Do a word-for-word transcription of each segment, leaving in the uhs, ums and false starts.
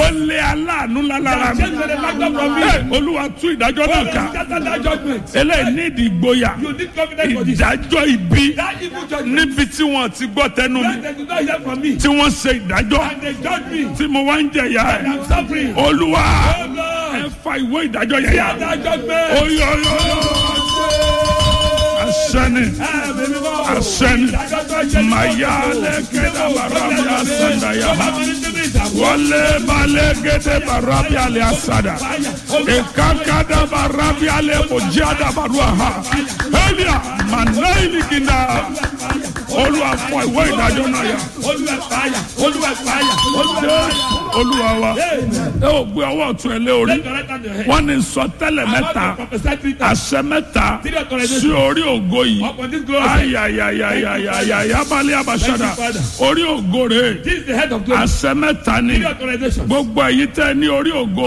ń lé aláàánú lálára mi. Olúwa tú ìdájọ́ náà ká. Eléyìí ní ìdí ìgboyà. Ìdájọ́ ibi níbi tí wọ́n ti gbọ́ tẹnu mi. Tí wọ́n ṣe ìdájọ́. Tí mo wá ń jẹ̀yà ẹ̀. Olúwa ẹ fa ìwé ìdájọ́ yẹn yà. Oyoyo. Asani, asani, mayale keda barabia asanda ya, wale bale kede barabia le asada, ekakada barabia le mojada baruaha, elia manaili kinda, Olúwa fọ ìwé ìdájọ́ náà yà. Olúwa fàyà, Olúwa fàyà, Olúwa wa. Ẹ ò gbé ọwọ́ ọ̀tún ẹ lé orí. Wọ́n ní sọtẹ́lẹ̀ mẹ́ta, àṣẹ mẹ́ta sí orí ògo yìí. Ayayayayayaya yabalẹ̀ abasada. Orí ògo rẹ̀. Àṣẹ mẹ́ta ni. Gbogbo èyí tẹ́ ní orí ògo.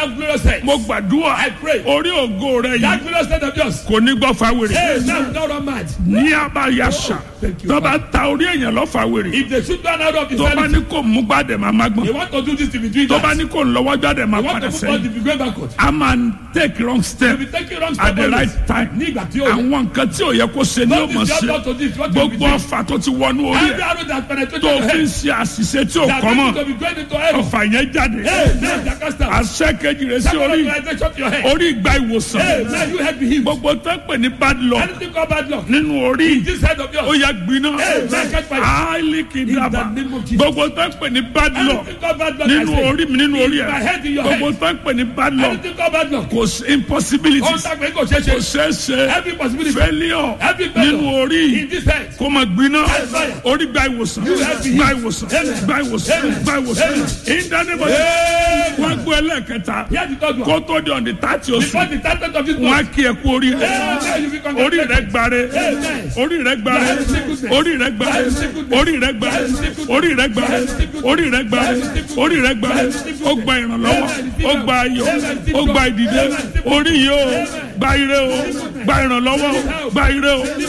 Mo gbàdúrà. Orí ògo rẹ̀ yìí. Kò ní gbọ́ fáwèrè. Ní abayasa. Tọ́ba ta orí èèyàn lọ́fà wèrè. If they shoot one out of his Tọ́ba ní kò mú gbàdẹ̀ máa má gbọ́n. They want to do this to be doing that. Tọ́ba ní kò lọ́wọ́ gbàdẹ̀ máa padà sẹ́yìn. A máa take wrong step at the right time. Àwọn nǹkan tí ò yẹ kó ṣe ní òmò ṣe. Gbogbo ọfà tó ti wọnú orí ẹ̀. Tó fi ń ṣe àṣìṣe tí ò kọ́ mọ́. Ọfà yẹn jáde. Àṣẹ kejì rẹ̀ sí orí. Orí ìgbà ìwòsàn. Gbogbo tó ń pè ní bad luck. Nínú orí. Ó yẹ gbiná. Áìlì kìdàbà. Gbogbo tó ń pè ní bad luck. Nínú orí mi nínú orí ẹ̀. Gbogbo tó ń pè ní bad luck. Kò sí impossibility. Kò ṣeé ṣe. Failure. Nínú orí. Kò mà gbiná. Orí gba ìwòsàn. Gba ìwòsàn. Gba ìwòsàn. Gba ìwòsàn. Ìdánimọ̀. Wọ́n gbọ́ ẹlẹ́kẹta. Kó tó di ọ̀dì tààtì oṣù. Wọ́n á kí ẹ kú orí rẹ̀. Orí rẹ̀ gbare. Orí rẹ̀ gbare. Orí rẹ̀ gbare. Orí rẹ̀ gbare. Orí rẹ̀ gbare. Orí rẹ̀ gbare. Orí rẹ̀ gbare. Ó gba ìrànlọ́wọ́. Ó gba ayọ̀. Ó gba ìdìde. Orí yìí ó gba ire o. Gba ìrànlọ́wọ́. Gba ire o.